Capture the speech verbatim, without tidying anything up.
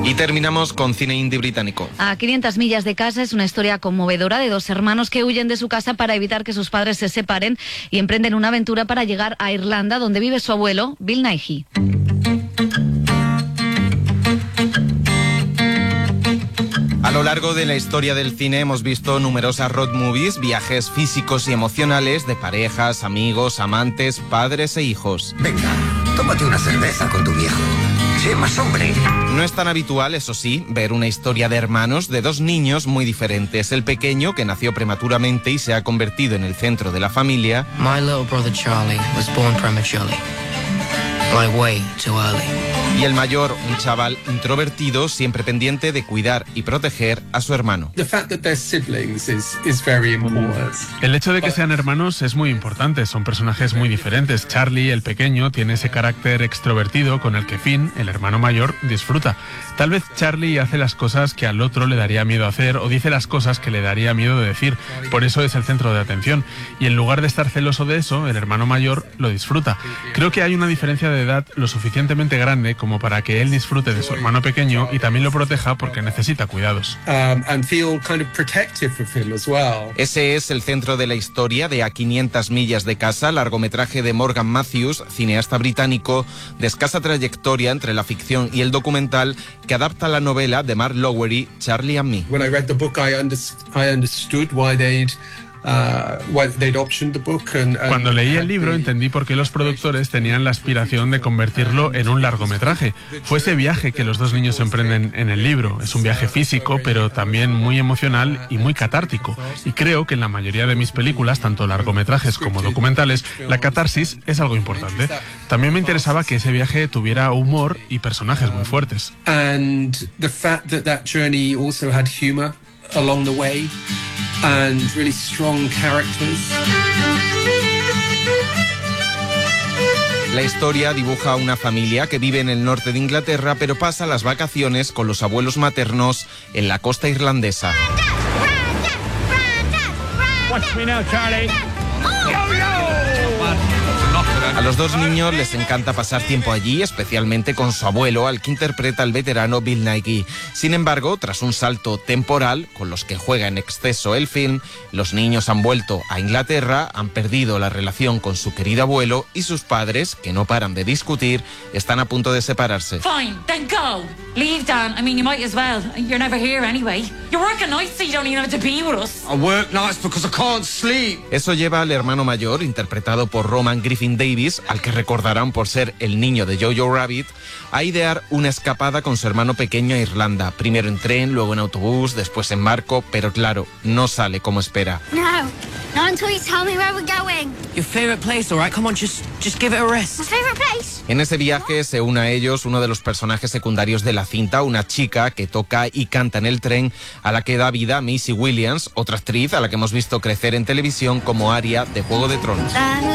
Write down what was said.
Y terminamos con cine indie británico. A quinientas millas de casa es una historia conmovedora de dos hermanos que huyen de su casa para evitar que sus padres se separen y emprenden una aventura para llegar a Irlanda, donde vive su abuelo, Bill Nighy. A lo largo de la historia del cine hemos visto numerosas road movies, viajes físicos y emocionales de parejas, amigos, amantes, padres e hijos. Venga, tómate una cerveza con tu viejo. Sé más hombre. No es tan habitual, eso sí, ver una historia de hermanos de dos niños muy diferentes. El pequeño, que nació prematuramente y se ha convertido en el centro de la familia. My little brother Charlie was born prematurely. Like way too early. Y el mayor, un chaval introvertido, siempre pendiente de cuidar y proteger a su hermano. El hecho de que sean hermanos es muy importante, son personajes muy diferentes. Charlie, el pequeño, tiene ese carácter extrovertido con el que Finn, el hermano mayor, disfruta. Tal vez Charlie hace las cosas que al otro le daría miedo hacer o dice las cosas que le daría miedo de decir. Por eso es el centro de atención. Y en lugar de estar celoso de eso, el hermano mayor lo disfruta. Creo que hay una diferencia de edad lo suficientemente grande como para que él disfrute de su hermano pequeño y también lo proteja porque necesita cuidados. Um, and feel kind of protective of him as well. Ese es el centro de la historia de A quinientas millas de casa, largometraje de Morgan Matthews, cineasta británico de escasa trayectoria entre la ficción y el documental, que adapta la novela de Mark Lowery, Charlie and Me. When I read the book, I, under, I understood why they'd Uh, why they'd optioned the book and, and Cuando leí el libro entendí por qué los productores tenían la aspiración de convertirlo en un largometraje. Fue ese viaje que los dos niños emprenden en el libro. Es un viaje físico, pero también muy emocional y muy catártico. Y creo que en la mayoría de mis películas, tanto largometrajes como documentales, la catarsis es algo importante. También me interesaba que ese viaje tuviera humor y personajes muy fuertes. And the fact that that journey also had humor along the way. And really strong characters. La historia dibuja a una familia que vive en el norte de Inglaterra, pero pasa las vacaciones con los abuelos maternos en la costa irlandesa. Watch me now, Charlie. A los dos niños les encanta pasar tiempo allí, especialmente con su abuelo, al que interpreta el veterano Bill Nighy. Sin embargo, tras un salto temporal, con los que juega en exceso el film, los niños han vuelto a Inglaterra, han perdido la relación con su querido abuelo y sus padres, que no paran de discutir, están a punto de separarse. Fine, then go. Leave, Dan. I mean, you might as well. You're never here anyway. You're working nights, so you don't even have to be with us. I work nights because I can't sleep. Eso lleva al hermano mayor, interpretado por Roman Griffin Davis, al que recordarán por ser el niño de Jojo Rabbit, a idear una escapada con su hermano pequeño a Irlanda, primero en tren, luego en autobús, después en barco, pero claro, no sale como espera. No, not until you tell me where we're going. Your favorite place, all right? Come on, just just give it a rest. My favorite place? En ese viaje se une a ellos uno de los personajes secundarios de la cinta, una chica que toca y canta en el tren, a la que da vida Maisie Williams, otra actriz a la que hemos visto crecer en televisión como Arya de Juego de Tronos.